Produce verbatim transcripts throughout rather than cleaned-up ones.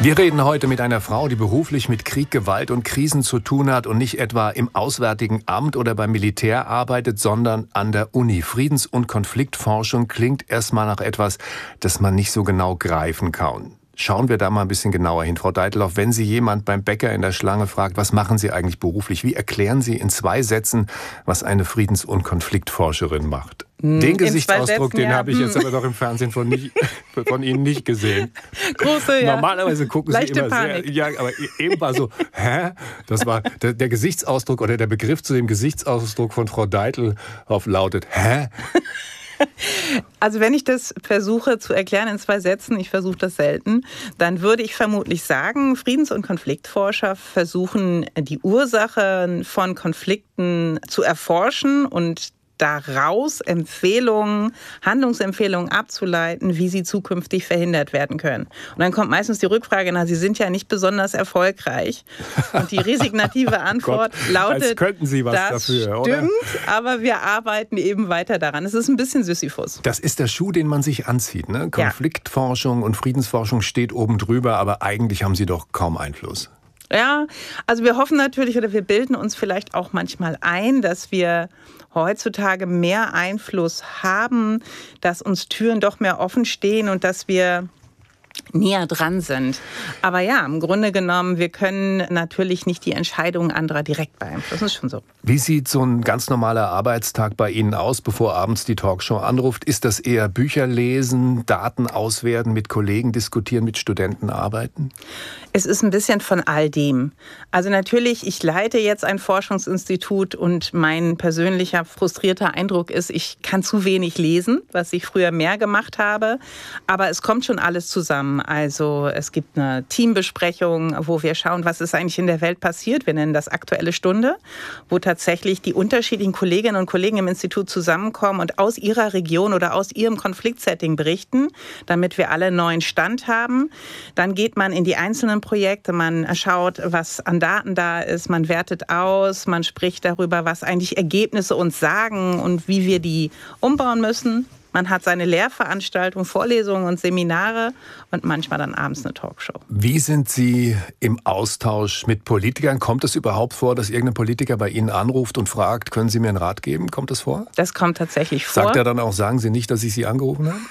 Wir reden heute mit einer Frau, die beruflich mit Krieg, Gewalt und Krisen zu tun hat und nicht etwa im Auswärtigen Amt oder beim Militär arbeitet, sondern an der Uni. Friedens- und Konfliktforschung klingt erstmal nach etwas, das man nicht so genau greifen kann. Schauen wir da mal ein bisschen genauer hin. Frau Deitelhoff, wenn Sie jemand beim Bäcker in der Schlange fragt, was machen Sie eigentlich beruflich? Wie erklären Sie in zwei Sätzen, was eine Friedens- und Konfliktforscherin macht? Den Gesichtsausdruck, den ja. habe ich jetzt aber doch im Fernsehen von, nicht, von Ihnen nicht gesehen. Große, ja. Normalerweise gucken Leichte Sie immer Panik. sehr... Ja, aber eben war so, hä? Das war der, der Gesichtsausdruck oder der Begriff zu dem Gesichtsausdruck von Frau Deitelhoff lautet, hä? Also wenn ich das versuche zu erklären in zwei Sätzen, ich versuche das selten, dann würde ich vermutlich sagen, Friedens- und Konfliktforscher versuchen, die Ursachen von Konflikten zu erforschen und daraus Empfehlungen, Handlungsempfehlungen abzuleiten, wie sie zukünftig verhindert werden können. Und dann kommt meistens die Rückfrage, na, Sie sind ja nicht besonders erfolgreich. Und die resignative Antwort Gott, lautet, als könnten Sie was das dafür, stimmt, oder? aber wir arbeiten eben weiter daran. Es ist ein bisschen Sisyphus. Das ist der Schuh, den man sich anzieht, ne? Konfliktforschung und Friedensforschung steht oben drüber, aber eigentlich haben Sie doch kaum Einfluss. Ja, also wir hoffen natürlich oder wir bilden uns vielleicht auch manchmal ein, dass wir heutzutage mehr Einfluss haben, dass uns Türen doch mehr offen stehen und dass wir näher dran sind. Aber ja, im Grunde genommen, wir können natürlich nicht die Entscheidungen anderer direkt beeinflussen. Das ist schon so. Wie sieht so ein ganz normaler Arbeitstag bei Ihnen aus, bevor abends die Talkshow anruft? Ist das eher Bücher lesen, Daten auswerten, mit Kollegen diskutieren, mit Studenten arbeiten? Es ist ein bisschen von all dem. Also natürlich, ich leite jetzt ein Forschungsinstitut und mein persönlicher frustrierter Eindruck ist, ich kann zu wenig lesen, was ich früher mehr gemacht habe. Aber es kommt schon alles zusammen. Also es gibt eine Teambesprechung, wo wir schauen, was ist eigentlich in der Welt passiert. Wir nennen das Aktuelle Stunde, wo tatsächlich die unterschiedlichen Kolleginnen und Kollegen im Institut zusammenkommen und aus ihrer Region oder aus ihrem Konfliktsetting berichten, damit wir alle einen neuen Stand haben. Dann geht man in die einzelnen Projekte, man schaut, was an Daten da ist, man wertet aus, man spricht darüber, was eigentlich Ergebnisse uns sagen und wie wir die umbauen müssen. Man hat seine Lehrveranstaltungen, Vorlesungen und Seminare und manchmal dann abends eine Talkshow. Wie sind Sie im Austausch mit Politikern? Kommt es überhaupt vor, dass irgendein Politiker bei Ihnen anruft und fragt, können Sie mir einen Rat geben? Kommt das vor? Das kommt tatsächlich vor. Sagt er dann auch, sagen Sie nicht, dass ich Sie angerufen habe?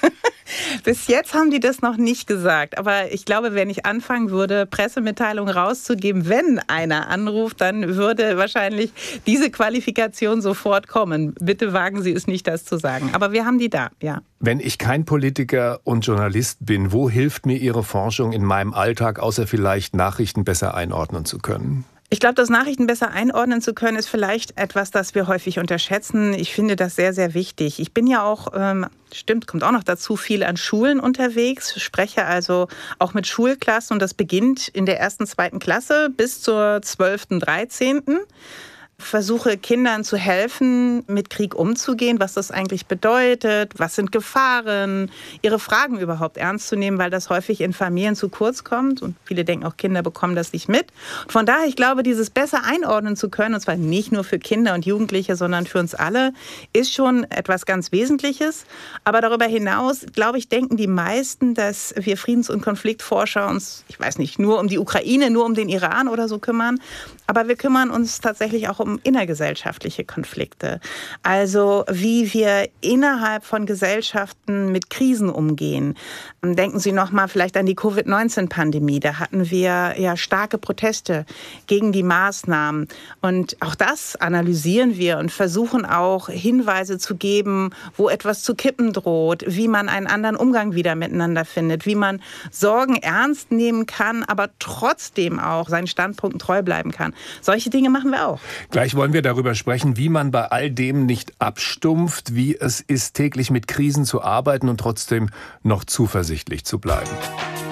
Bis jetzt haben die das noch nicht gesagt. Aber ich glaube, wenn ich anfangen würde, Pressemitteilungen rauszugeben, wenn einer anruft, dann würde wahrscheinlich diese Qualifikation sofort kommen. Bitte wagen Sie es nicht, das zu sagen. Aber wir haben die da, ja. Wenn ich kein Politiker und Journalist bin, wo hilft mir Ihre Forschung in meinem Alltag, außer vielleicht Nachrichten besser einordnen zu können? Ich glaube, das Nachrichten besser einordnen zu können, ist vielleicht etwas, das wir häufig unterschätzen. Ich finde das sehr, sehr wichtig. Ich bin ja auch, ähm, stimmt, kommt auch noch dazu, viel an Schulen unterwegs, spreche also auch mit Schulklassen und das beginnt in der ersten, zweiten Klasse bis zur zwölften, dreizehnten Versuche Kindern zu helfen, mit Krieg umzugehen, was das eigentlich bedeutet, was sind Gefahren, ihre Fragen überhaupt ernst zu nehmen, weil das häufig in Familien zu kurz kommt und viele denken auch, Kinder bekommen das nicht mit. Und von daher, ich glaube, dieses besser einordnen zu können, und zwar nicht nur für Kinder und Jugendliche, sondern für uns alle, ist schon etwas ganz Wesentliches. Aber darüber hinaus, glaube ich, denken die meisten, dass wir Friedens- und Konfliktforscher uns, ich weiß nicht, nur um die Ukraine, nur um den Iran oder so kümmern, aber wir kümmern uns tatsächlich auch um innergesellschaftliche Konflikte. Also wie wir innerhalb von Gesellschaften mit Krisen umgehen. Denken Sie noch mal vielleicht an die Covid neunzehn Pandemie. Da hatten wir ja starke Proteste gegen die Maßnahmen. Und auch das analysieren wir und versuchen auch Hinweise zu geben, wo etwas zu kippen droht, wie man einen anderen Umgang wieder miteinander findet, wie man Sorgen ernst nehmen kann, aber trotzdem auch seinen Standpunkten treu bleiben kann. Solche Dinge machen wir auch. Gleich wollen wir darüber sprechen, wie man bei all dem nicht abstumpft, wie es ist, täglich mit Krisen zu arbeiten und trotzdem noch zuversichtlich zu bleiben.